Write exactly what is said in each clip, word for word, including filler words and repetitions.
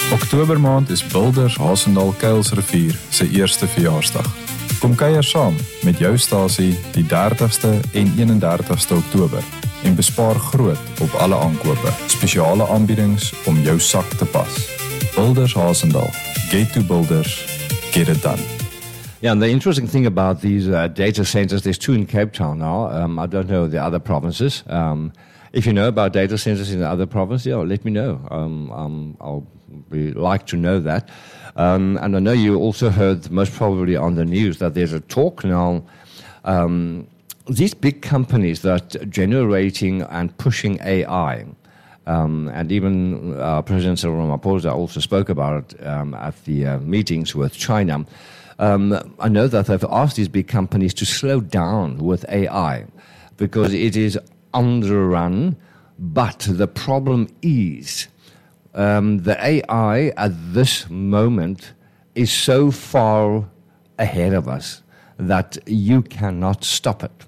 Oktobermaand is Boulders Hasendaal Kuilsrivier se eerste verjaarsdag. Kom kuier saam met jou stasie die dertigste en eenendertigste Oktober en bespaar groot op alle aankope. Spesiale aanbiedings om jou sak te pas. Boulders Hasendaal. Get to Boulders. Get it done. Yeah, and the interesting thing about these uh, data centers, there's two in Cape Town now. Um, I don't know the other provinces. Um, if you know about data centers in the other provinces, yeah, let me know. Um, um, I'll be like to know that. Um, and I know you also heard, most probably on the news, that there's a talk now. Um, these big companies that are generating and pushing A I, um, and even uh, President Cyril Ramaphosa also spoke about it um, at the uh, meetings with China. Um, I know that they've asked these big companies to slow down with A I because it is underrun, but the problem is um, the A I at this moment is so far ahead of us that you cannot stop it.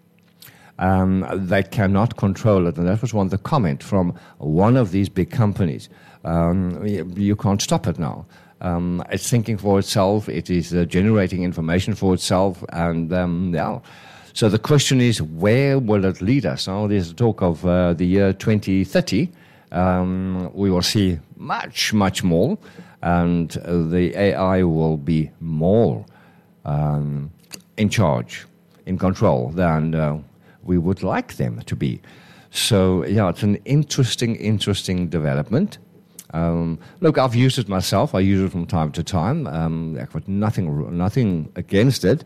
Um, they cannot control it, and that was one of the comment from one of these big companies. Um, you, you can't stop it now. Um, it's thinking for itself, it is uh, generating information for itself, and um, yeah. So the question is, where will it lead us? Now, there's talk of uh, the year twenty thirty. Um, we will see much, much more, and uh, the A I will be more um, in charge, in control than uh, we would like them to be. So, yeah, it's an interesting, interesting development. Um, look, I've used it myself. I use it from time to time. Um, I've got nothing, nothing against it.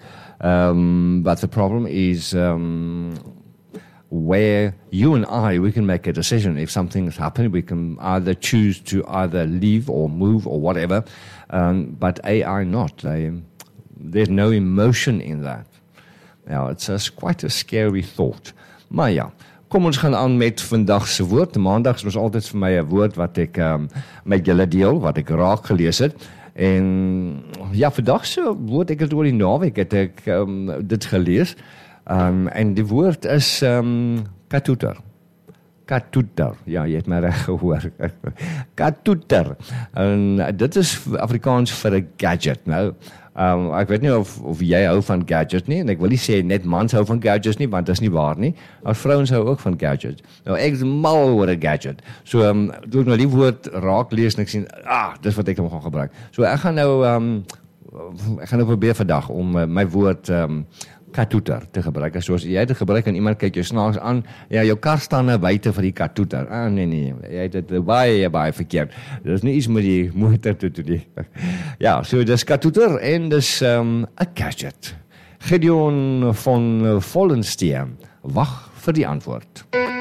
Um, but the problem is um, where you and I, we can make a decision. If something has happened, we can either choose to either leave or move or whatever. Um, but A I not. They, there's no emotion in that. Now, it's, it's quite a scary thought. Maar ja. Kom ons gaan aan met vandag se woord. Maandags was altyd vir my 'n woord wat ek um, met julle deel, wat ek raak gelees het. En ja, vandag se woord, ek het oor die naweek het ek um, dit gelees. Um, en die woord is um, katoeter. Katoeter. Ja, jy het my reg gehoor. Katoeter. En dit is Afrikaans vir 'n gadget. Nou, Um, ek weet nie of, of jy hou van gadgets nie, en ek wil nie sê net mans hou van gadgets nie, want dit is nie waar nie. Maar vrouens hou ook van gadgets. Nou, ek is mal oor 'n gadget. So, um, toe ek nou die woord raak lees, en ek sien, ah, dis wat ek hem gaan gebruik. So, ek gaan nou, um, ek gaan nou probeer vandag om uh, my woord um, katoeter te gebruik. Soos jy dit gebruik en iemand kyk jou snaaks aan, ja, jou kar staan nou buite vir die katoeter. Ah, nee, nee, jy het dit baie, baie verkeerd. Dit is nie iets met die motor te doen nie. Ja, so dis katoeter en dis 'n um, gadget. Gideon van Vollensteen, wag vir die antwoord.